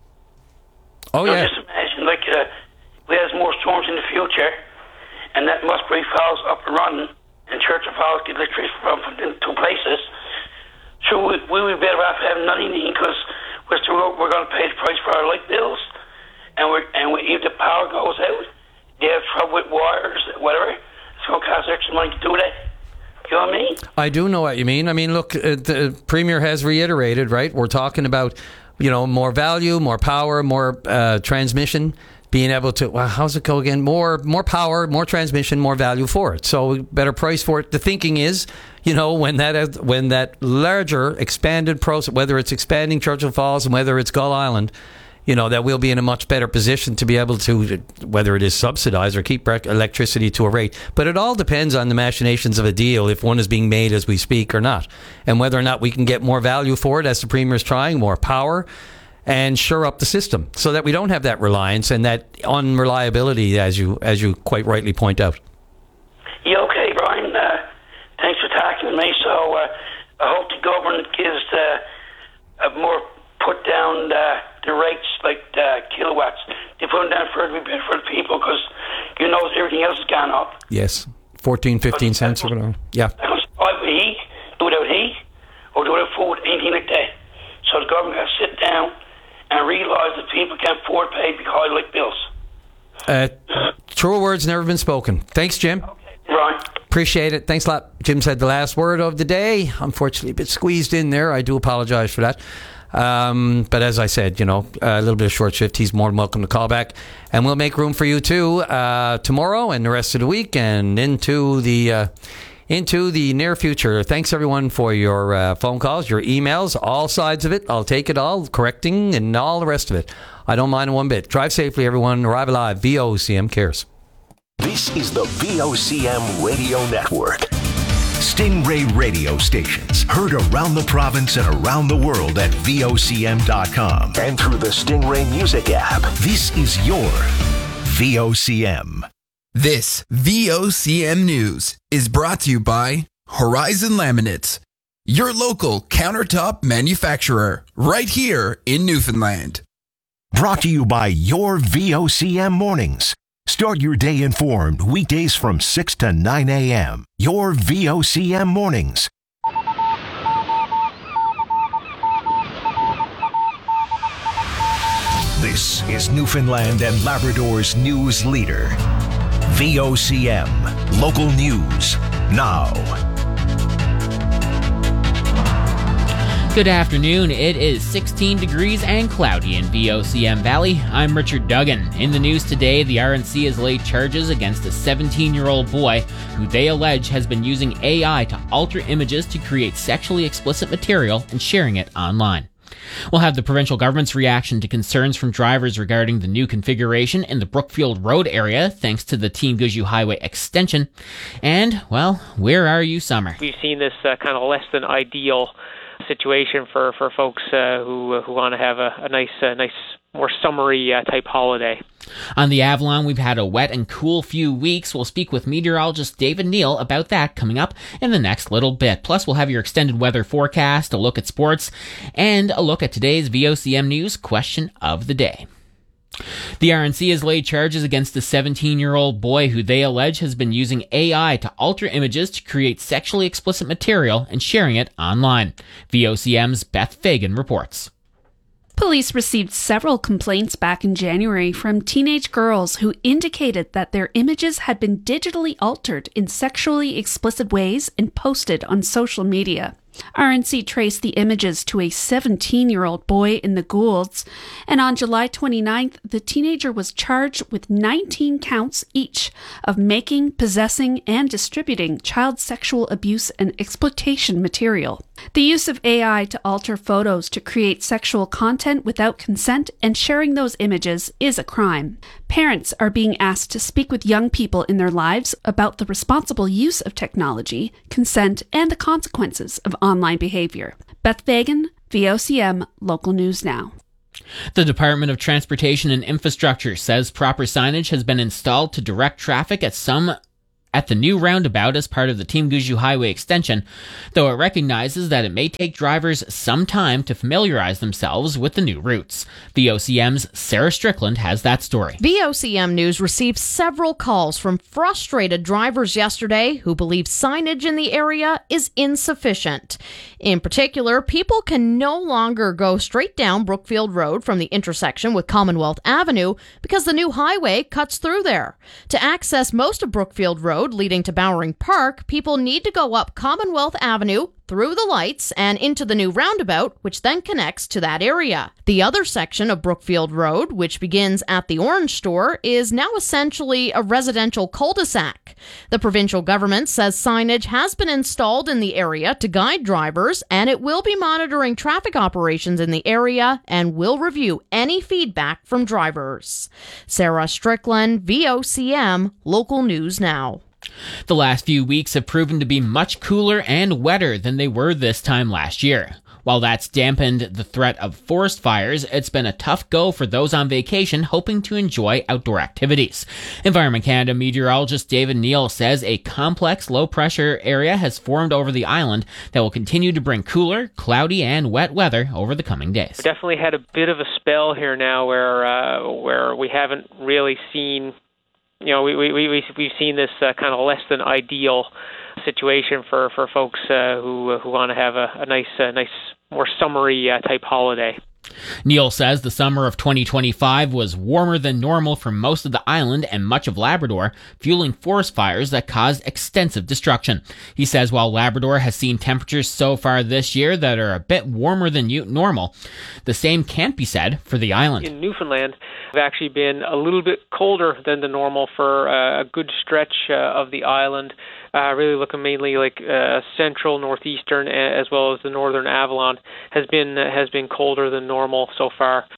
Oh, yeah. Just imagine, we have more storms in the future, and that Musgrave Falls up and running, and Churchill Falls get electricity from two places. So we would be better off having nothing, because we're going to pay the price for our light bills, and if the power goes out, they have trouble with wires, whatever. It's going to cost extra money to do that. You know what I mean? I do know what you mean. I mean, look, the Premier has reiterated, right? We're talking about, more value, more power, more transmission. Being able to, how's it go again? More power, more transmission, more value for it. So better price for it. The thinking is, when that larger expanded process, whether it's expanding Churchill Falls and whether it's Gull Island, that we'll be in a much better position to be able to, whether it is subsidize or keep electricity to a rate. But it all depends on the machinations of a deal, if one is being made as we speak or not, and whether or not we can get more value for it, as the Premier is trying, more power, and shore up the system so that we don't have that reliance and that unreliability, as you quite rightly point out. Yeah, okay, Brian. Thanks for talking to me. So I hope the government gives a more put down the rates, like kilowatts. They put them down for it to be better for the people, because everything else has gone up. Yes, 14, 15 cents or whatever. Yeah. With heat, do without heat, or do without food, anything like that. So the government has to sit down and realise that people can't afford to pay big high light bills. Truer words never been spoken. Thanks, Jim. Okay, Brian. Appreciate it. Thanks a lot. Jim said the last word of the day. Unfortunately, a bit squeezed in there. I do apologise for that. But as I said, a little bit of short shift. He's more than welcome to call back. And we'll make room for you too tomorrow and the rest of the week and into the near future. Thanks, everyone, for your phone calls, your emails, all sides of it. I'll take it all, correcting and all the rest of it. I don't mind one bit. Drive safely, everyone. Arrive alive. VOCM cares. This is the VOCM Radio Network. Stingray radio stations heard around the province and around the world at VOCM.com and through the Stingray Music app. This is your VOCM. This VOCM News is brought to you by Horizon Laminates, your local countertop manufacturer, right here in Newfoundland. Brought to you by your VOCM Mornings. Start your day informed weekdays from 6 to 9 a.m. Your VOCM Mornings. This is Newfoundland and Labrador's news leader. VOCM. Local news. Now. Good afternoon. It is 16 degrees and cloudy in VOCM Valley. I'm Richard Duggan. In the news today, the RNC has laid charges against a 17-year-old boy who they allege has been using AI to alter images to create sexually explicit material and sharing it online. We'll have the provincial government's reaction to concerns from drivers regarding the new configuration in the Brookfield Road area, thanks to the Team Gushue Highway extension. And, well, where are you, Summer? We've seen this kind of less than ideal situation for folks who want to have a nice, more summery type holiday. On the Avalon, we've had a wet and cool few weeks. We'll speak with meteorologist David Neal about that coming up in the next little bit. Plus, we'll have your extended weather forecast, a look at sports, and a look at today's VOCM News question of the day. The RNC has laid charges against a 17-year-old boy who they allege has been using AI to alter images to create sexually explicit material and sharing it online. VOCM's Beth Fagan reports. Police received several complaints back in January from teenage girls who indicated that their images had been digitally altered in sexually explicit ways and posted on social media. RNC traced the images to a 17-year-old boy in the Goulds, and on July 29th, the teenager was charged with 19 counts each of making, possessing, and distributing child sexual abuse and exploitation material. The use of AI to alter photos to create sexual content without consent and sharing those images is a crime. Parents are being asked to speak with young people in their lives about the responsible use of technology, consent, and the consequences of online behavior. Beth Fagan, VOCM, Local News Now. The Department of Transportation and Infrastructure says proper signage has been installed to direct traffic at the new roundabout as part of the Team Guju Highway extension, though it recognizes that it may take drivers some time to familiarize themselves with the new routes. VOCM's Sarah Strickland has that story. VOCM News received several calls from frustrated drivers yesterday who believe signage in the area is insufficient. In particular, people can no longer go straight down Brookfield Road from the intersection with Commonwealth Avenue because the new highway cuts through there. To access most of Brookfield Road leading to Bowering Park, people need to go up Commonwealth Avenue, through the lights, and into the new roundabout, which then connects to that area. The other section of Brookfield Road, which begins at the Orange Store, is now essentially a residential cul-de-sac. The provincial government says signage has been installed in the area to guide drivers, and it will be monitoring traffic operations in the area and will review any feedback from drivers. Sarah Strickland, VOCM, Local News Now. The last few weeks have proven to be much cooler and wetter than they were this time last year. While that's dampened the threat of forest fires, it's been a tough go for those on vacation hoping to enjoy outdoor activities. Environment Canada meteorologist David Neal says a complex low-pressure area has formed over the island that will continue to bring cooler, cloudy, and wet weather over the coming days. We definitely had a bit of a spell here now where we haven't really seen. We've seen this kind of less than ideal situation for folks who want to have a nice, more summery type holiday. Neil says the summer of 2025 was warmer than normal for most of the island and much of Labrador, fueling forest fires that caused extensive destruction. He says while Labrador has seen temperatures so far this year that are a bit warmer than normal, the same can't be said for the island. In Newfoundland, it's actually been a little bit colder than the normal for a good stretch of the island. Really looking mainly like central, northeastern, as well as the northern Avalon has been colder than normal so far.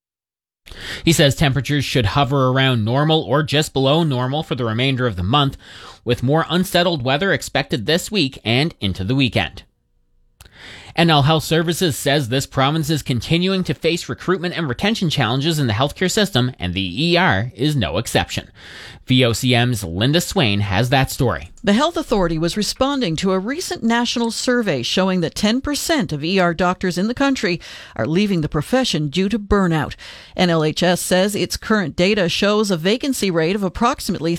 He says temperatures should hover around normal or just below normal for the remainder of the month, with more unsettled weather expected this week and into the weekend. NL Health Services says this province is continuing to face recruitment and retention challenges in the healthcare system, and the ER is no exception. VOCM's Linda Swain has that story. The Health Authority was responding to a recent national survey showing that 10% of ER doctors in the country are leaving the profession due to burnout. NLHS says its current data shows a vacancy rate of approximately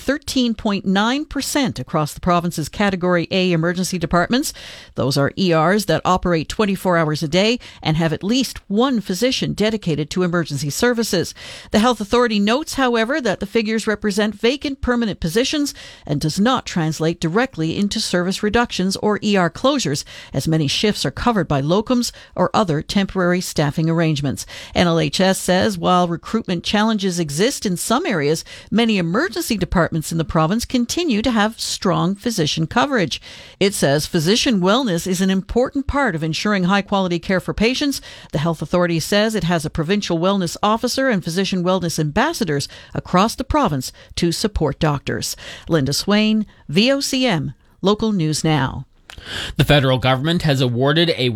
13.9% across the province's Category A emergency departments. Those are ERs that operate 24 hours a day and have at least one physician dedicated to emergency services. The Health Authority notes, however, that the figures represent vacant permanent positions and does not translate directly into service reductions or ER closures, as many shifts are covered by locums or other temporary staffing arrangements. NLHS says while recruitment challenges exist in some areas, many emergency departments in the province continue to have strong physician coverage. It says physician wellness is an important part of ensuring high-quality care for patients. The Health Authority says it has a provincial wellness officer and physician wellness ambassadors across the province to support doctors. Linda Swain, VOCM, Local News Now. The federal government has awarded a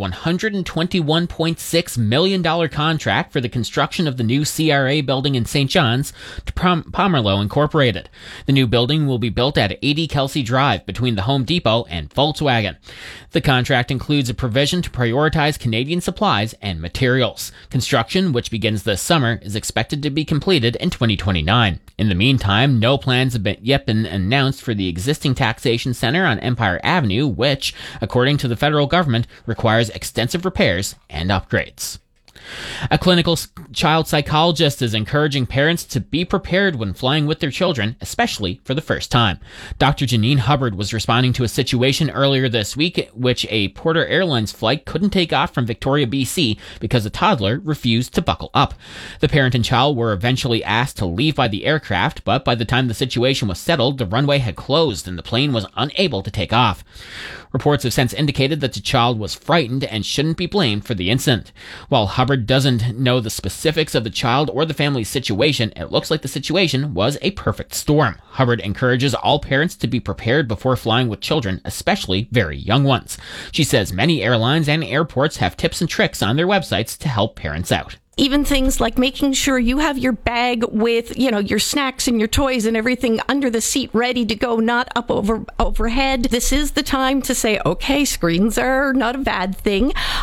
$121.6 million contract for the construction of the new CRA building in St. John's to Pomerleau Incorporated. The new building will be built at 80 Kelsey Drive between the Home Depot and Volkswagen. The contract includes a provision to prioritize Canadian supplies and materials. Construction, which begins this summer, is expected to be completed in 2029. In the meantime, no plans have yet been announced for the existing taxation center on Empire Avenue, which, according to the federal government, requires extensive repairs and upgrades. A clinical child psychologist is encouraging parents to be prepared when flying with their children, especially for the first time. Dr. Janine Hubbard was responding to a situation earlier this week in which a Porter Airlines flight couldn't take off from Victoria, BC because a toddler refused to buckle up. The parent and child were eventually asked to leave by the aircraft, but by the time the situation was settled, the runway had closed and the plane was unable to take off. Reports have since indicated that the child was frightened and shouldn't be blamed for the incident. While Hubbard doesn't know the specifics of the child or the family's situation, it looks like the situation was a perfect storm. Hubbard encourages all parents to be prepared before flying with children, especially very young ones. She says many airlines and airports have tips and tricks on their websites to help parents out. Even things like making sure you have your bag with, your snacks and your toys and everything under the seat ready to go, not up overhead. This is the time to say, okay, screens are not a bad thing.